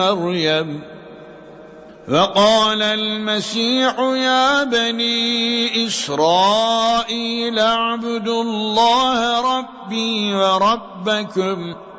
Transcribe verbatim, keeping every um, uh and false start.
مريم. فقال المسيح يا بني إسرائيل اعبدوا الله ربي وربكم